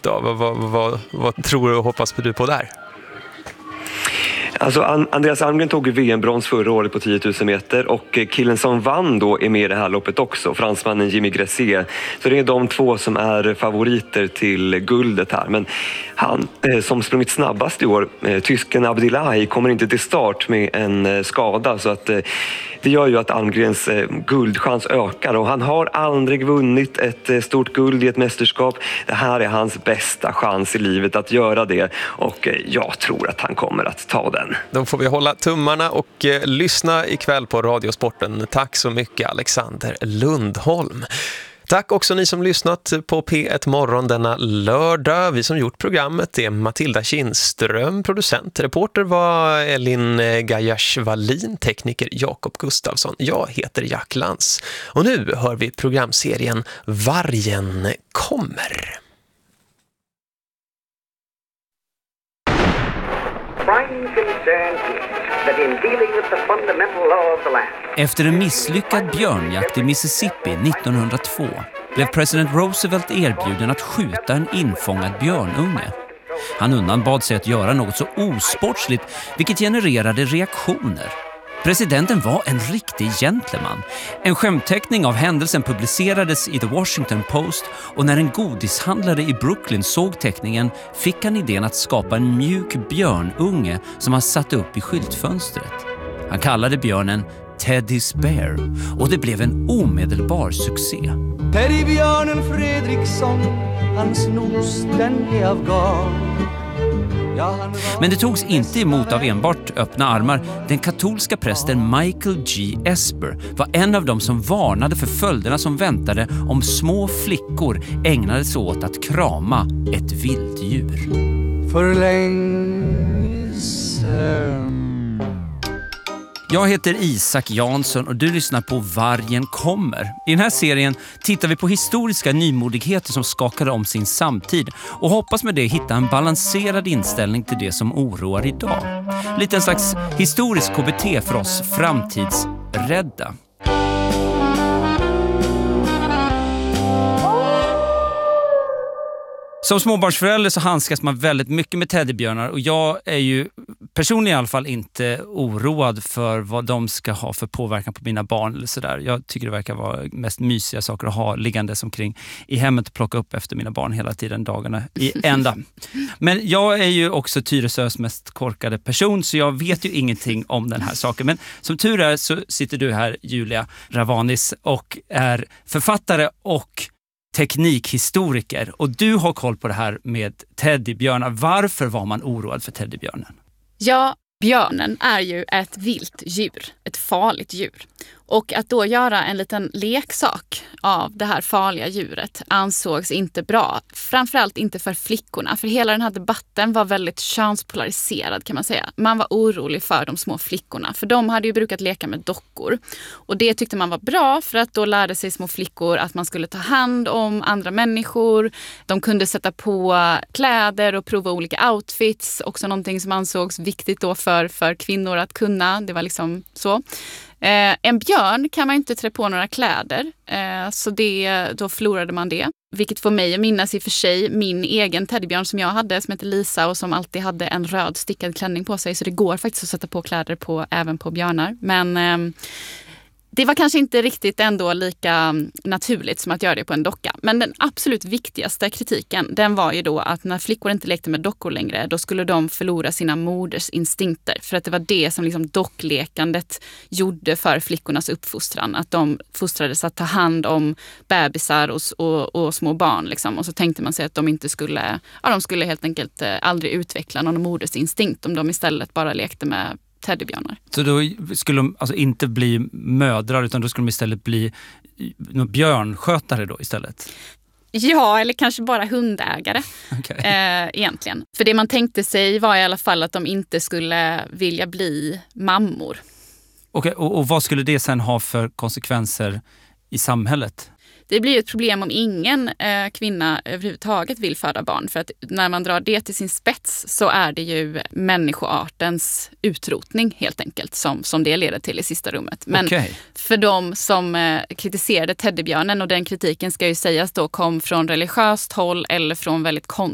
då? Vad tror du och hoppas du på där? Alltså Andreas Almgren tog VM-brons förra året på 10 000 meter och killen som vann då är med i det här loppet också, fransmannen Jimmy Gressier. Så det är de två som är favoriter till guldet här. Men han som sprungit snabbast i år, tysken Abdillahi, kommer inte till start med en skada, så att det gör ju att Almgrens guldchans ökar, och han har aldrig vunnit ett stort guld i ett mästerskap. Det här är hans bästa chans i livet att göra det, och jag tror att han kommer att ta den. Då får vi hålla tummarna och lyssna ikväll på Radiosporten. Tack så mycket, Alexander Lundholm. Tack också ni som lyssnat på P1 Morgon denna lördag. Vi som gjort programmet är Matilda Kindström, producent. Reporter var Elin Gajash-Wallin, tekniker Jakob Gustafsson. Jag heter Jack Lantz. Och nu hör vi programserien Vargen kommer. Prime concern is that in dealing with the fundamental law of the land. Efter en misslyckad björnjakt i Mississippi 1902 blev president Roosevelt erbjuden att skjuta en infångad björnunge. Han undanbad sig att göra något så osportsligt, vilket genererade reaktioner. Presidenten var en riktig gentleman. En skämtteckning av händelsen publicerades i The Washington Post, och när en godishandlare i Brooklyn såg teckningen fick han idén att skapa en mjuk björnunge som han satte upp i skyltfönstret. Han kallade björnen Teddy's Bear, och det blev en omedelbar succé. Teddybjörnen Fredriksson, hans nos den är av garn. Men det togs inte emot av enbart öppna armar. Den katolska prästen Michael G. Esper var en av dem som varnade för följderna som väntade om små flickor ägnade sig åt att krama ett vilddjur. För länge sedan. Jag heter Isak Jansson och du lyssnar på Vargen kommer. I den här serien tittar vi på historiska nymodigheter som skakade om sin samtid och hoppas med det hitta en balanserad inställning till det som oroar idag. Lite en slags historisk KBT för oss framtidsrädda. Som småbarnsförälder så handskas man väldigt mycket med teddybjörnar, och jag är ju personligen i alla fall inte oroad för vad de ska ha för påverkan på mina barn eller sådär. Jag tycker det verkar vara mest mysiga saker att ha liggande omkring i hemmet och plocka upp efter mina barn hela tiden, dagarna i ända. Men jag är ju också Tyresös mest korkade person, så jag vet ju ingenting om den här saken. Men som tur är så sitter du här, Julia Ravanis, och är författare och teknikhistoriker, och du har koll på det här med teddybjörnar. Varför var man oroad för teddybjörnen? Ja, björnen är ju ett vilt djur, ett farligt djur. Och att då göra en liten leksak av det här farliga djuret ansågs inte bra. Framförallt inte för flickorna, för hela den här debatten var väldigt könspolariserad kan man säga. Man var orolig för de små flickorna, för de hade ju brukat leka med dockor. Och det tyckte man var bra, för att då lärde sig små flickor att man skulle ta hand om andra människor. De kunde sätta på kläder och prova olika outfits, också någonting som ansågs viktigt då för kvinnor att kunna. Det var liksom så. En björn kan man inte trä på några kläder, så då förlorade man det. Vilket får mig att minnas i och för sig min egen teddybjörn som jag hade, som heter Lisa, och som alltid hade en röd stickad klänning på sig. Så det går faktiskt att sätta på kläder även på björnar. Men det var kanske inte riktigt ändå lika naturligt som att göra det på en docka. Men den absolut viktigaste kritiken, den var ju då att när flickor inte lekte med dockor längre, då skulle de förlora sina moders instinkter. För att det var det som liksom docklekandet gjorde för flickornas uppfostran. Att de fostrades att ta hand om bebisar och små barn. Liksom. Och så tänkte man sig att de skulle helt enkelt aldrig utveckla någon moders instinkt om de istället bara lekte med teddybjörnar. Så då skulle de alltså inte bli mödrar, utan då skulle de istället bli björnskötare då istället? Ja, eller kanske bara hundägare egentligen. För det man tänkte sig var i alla fall att de inte skulle vilja bli mammor. Okej, och vad skulle det sen ha för konsekvenser i samhället? Det blir ett problem om ingen kvinna överhuvudtaget vill föda barn. För att när man drar det till sin spets så är det ju människoartens utrotning helt enkelt som det leder till i sista rummet. Men för de som kritiserade teddybjörnen, och den kritiken ska ju sägas då kom från religiöst håll eller från väldigt